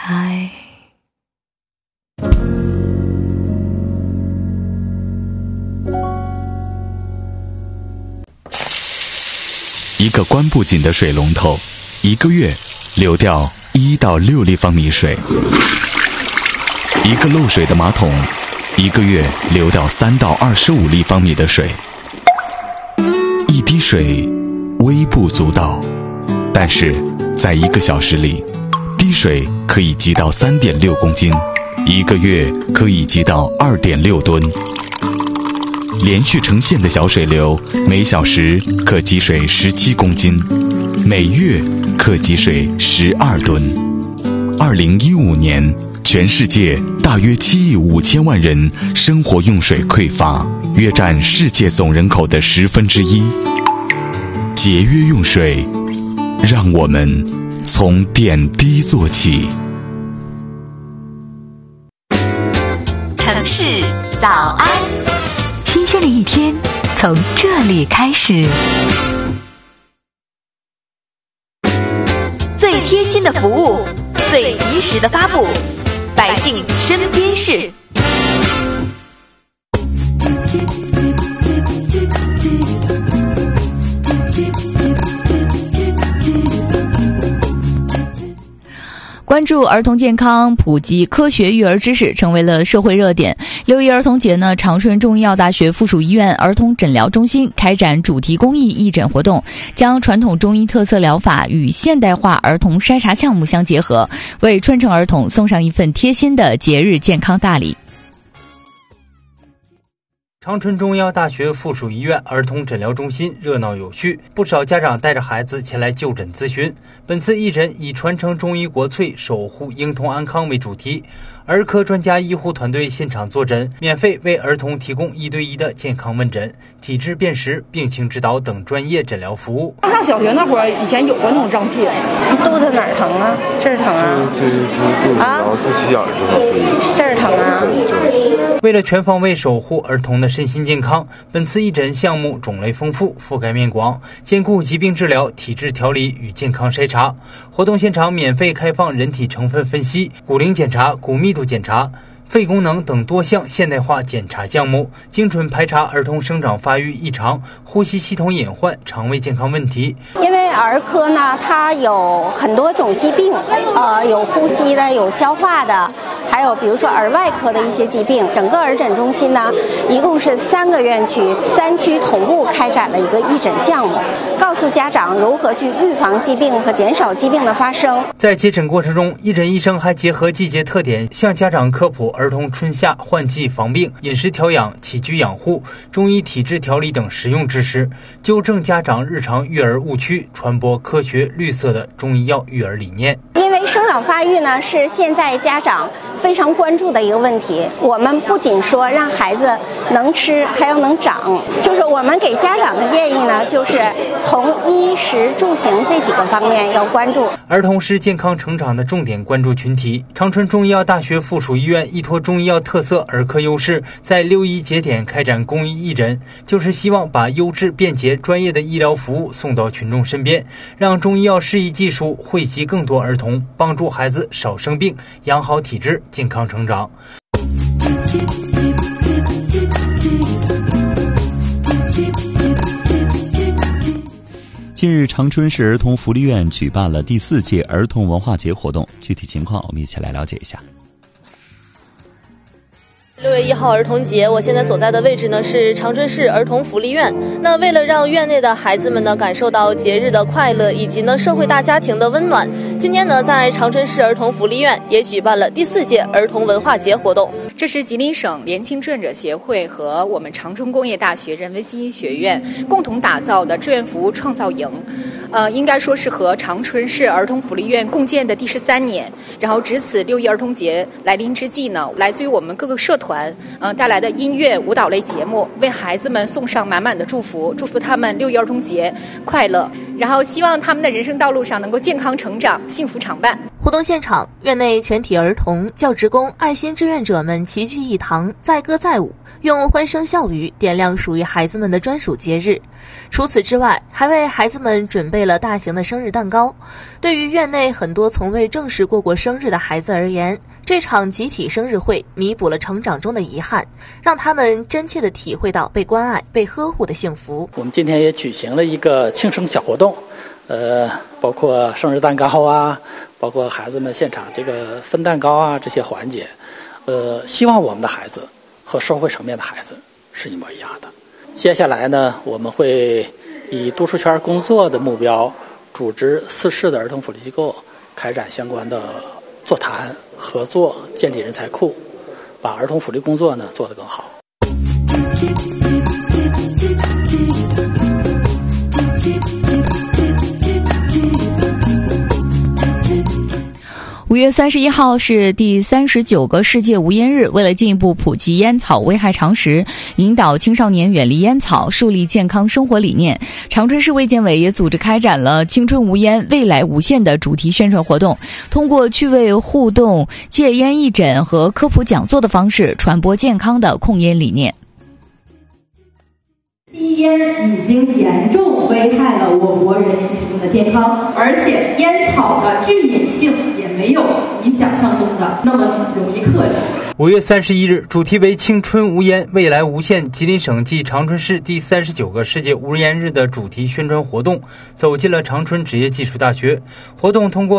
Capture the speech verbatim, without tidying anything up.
开。 一个关不紧的水龙头，一个月流掉一到六立方米水；一个漏水的马桶，一个月流掉三到二十五立方米的水。一滴水微不足道，但是在一个小时里，滴水可以积到三点六公斤，一个月可以积到二点六吨。连续成线的小水流，每小时可积水十七公斤，每月可积水十二吨。二零一五年，全世界大约七亿五千万人生活用水匮乏，约占世界总人口的十分之一。节约用水，让我们从点滴做起。 城市早安，新鲜的一天从这里开始。 最贴心的服务，最及时的发布，百姓身边事。 关注儿童健康，普及科学育儿知识，成为了社会热点。六一儿童节呢，长春中医药大学附属医院儿童诊疗中心开展主题公益义诊活动，将传统中医特色疗法与现代化儿童筛查项目相结合，为春城儿童送上一份贴心的节日健康大礼。 长春中医药大学附属医院儿童诊疗中心热闹有序，不少家长带着孩子前来就诊咨询。本次义诊以传承中医国粹，守护婴童安康为主题，儿科专家医护团队现场坐诊，免费为儿童提供一对一的健康问诊、体质辨识、病情指导等专业诊疗服务。 上小学那会儿，以前有过那种胀气， 肚子哪儿疼啊？这儿疼啊？ 对对对，然后肚脐眼儿这块可以。 这儿疼啊？ 为了全方位守护儿童的身心健康，本次义诊项目种类丰富，覆盖面广，兼顾疾病治疗、体质调理与健康筛查。活动现场免费开放人体成分分析、骨龄检查、骨密度检查、肺功能等多项现代化检查项目，精准排查儿童生长发育异常、呼吸系统隐患、肠胃健康问题。 因为儿科呢，它有很多种疾病，呃，有呼吸的，有消化的，还有比如说儿外科的一些疾病。整个儿诊中心呢，一共是三个院区，三区同步开展了一个义诊项目，告诉家长如何去预防疾病和减少疾病的发生。 在接诊过程中，义诊医生还结合季节特点，向家长科普儿童春夏换季防病、饮食调养、起居养护、中医体质调理等实用知识，纠正家长日常育儿误区，传播科学绿色的中医药育儿理念。 因为生长发育呢是现在家长非常关注的一个问题，我们不仅说让孩子能吃，还要能长。就是我们给家长的建议呢，就是从衣食住行这几个方面要关注。 儿童是健康成长的重点关注群体。长春中医药大学附属医院依托中医药特色儿科优势，在六一节点开展公益义诊，就是希望把优质、便捷、专业的医疗服务送到群众身边，让中医药适宜技术惠及更多儿童，帮助孩子少生病，养好体质，健康成长。 近日，长春市儿童福利院举办了第四届儿童文化节活动，具体情况我们一起来了解一下。 六月一号儿童节，我现在所在的位置呢是长春市儿童福利院。那为了让院内的孩子们呢感受到节日的快乐，以及呢社会大家庭的温暖，今天呢在长春市儿童福利院也举办了第四届儿童文化节活动。 这是吉林省年轻志愿者协会和我们长春工业大学人文信息学院共同打造的志愿服务创造营。呃，应该说是和长春市儿童福利院共建的第十三年。然后值此六一儿童节来临之际呢，来自于我们各个社团呃带来的音乐舞蹈类节目，为孩子们送上满满的祝福，祝福他们六一儿童节快乐，然后希望他们的人生道路上能够健康成长，幸福常伴。 活动现场，院内全体儿童、教职工、爱心志愿者们齐聚一堂，载歌载舞，用欢声笑语点亮属于孩子们的专属节日。除此之外，还为孩子们准备了大型的生日蛋糕。对于院内很多从未正式过过生日的孩子而言，这场集体生日会弥补了成长中的遗憾，让他们真切地体会到被关爱、被呵护的幸福。 我们今天也举行了一个庆生小活动，呃，包括生日蛋糕啊，包括孩子们现场这个分蛋糕啊这些环节，呃，希望我们的孩子和社会层面的孩子是一模一样的。接下来呢，我们会以都市圈工作的目标，组织四市的儿童福利机构开展相关的座谈、合作，建立人才库，把儿童福利工作呢做得更好。 五月三十一号是第三十九个世界无烟日。为了进一步普及烟草危害常识，引导青少年远离烟草，树立健康生活理念，长春市卫健委也组织开展了青春无烟未来无限的主题宣传活动，通过趣味互动、戒烟义诊和科普讲座的方式，传播健康的控烟理念。 吸烟已经严重危害了我国人民群众的健康，而且烟草的致瘾性也没有你想象中的那么容易克制。 五月三十一日，主题为青春无烟，未来无限，吉林省暨长春市第三十九个世界无烟日的主题宣传活动走进了长春职业技术大学。活动通过